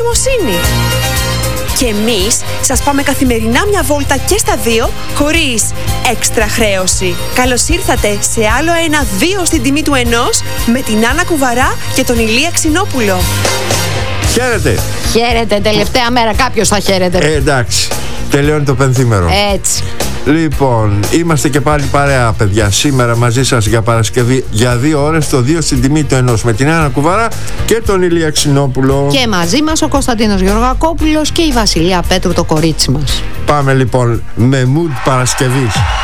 νοημοσύνη. Και εμείς σας πάμε καθημερινά μια βόλτα και στα δύο, χωρίς έξτρα χρέωση. Καλώς ήρθατε σε άλλο ένα 2 στην τιμή του 1 με την Άννα Κουβαρά και τον Ηλία Ξινόπουλο. Χαίρετε. Χαίρετε, τελευταία μέρα κάποιος θα χαίρετε. Εντάξει, τελειώνει το πενθήμερο. Έτσι. Λοιπόν, είμαστε και πάλι παρέα, παιδιά. Σήμερα μαζί σας για Παρασκευή για 2 ώρες, το 2 στην τιμή του 1 με την Άννα Κουβαρά και τον Ηλία Ξινόπουλο. Και μαζί μας ο Κωνσταντίνος Γεωργακόπουλος και η Βασιλεία Πέτρου, το κορίτσι μας. Πάμε λοιπόν με mood Παρασκευής.